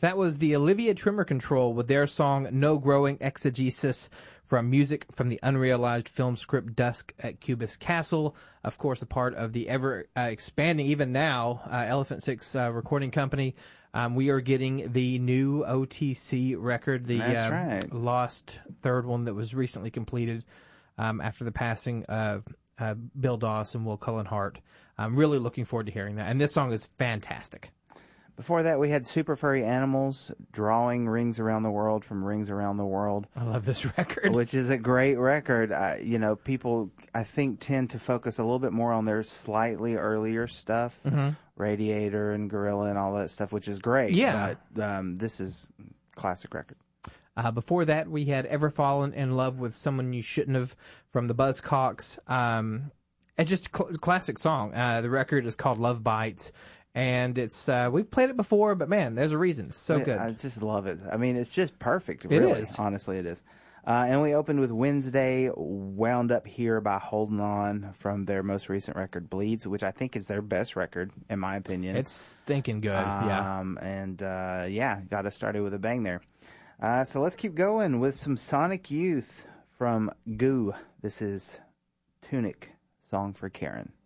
That was the Olivia Tremor Control with their song No Growing Exegesis from music from the unrealized film script Dusk at Cubist Castle. Of course, a part of the ever expanding, even now, Elephant Six recording company. We are getting the new OTC record, the That's right. lost third one that was recently completed after the passing of Bill Doss and Will Cullen Hart. I'm really looking forward to hearing that. And this song is fantastic. Before that, we had Super Furry Animals, Drawing Rings Around the World from Rings Around the World. I love this record. Which is a great record. People, I think, tend to focus a little bit more on their slightly earlier stuff, Radiator and Gorilla and all that stuff, which is great. Yeah. But this is a classic record. Before that, we had Ever Fallen in Love with Someone You Shouldn't Have from the Buzzcocks. It's just a classic song. The record is called Love Bites. And it's we've played it before, but man, there's a reason. It's so good. I just love it. I mean, it's just perfect. Really. It is. Honestly, it is. And we opened with Wednesday, Wound Up Here by Holding On from their most recent record, Bleeds, which I think is their best record, in my opinion. It's stinking good, yeah. And got us started with a bang there. So let's keep going with some Sonic Youth from Goo. This is Tunic, Song for Karen.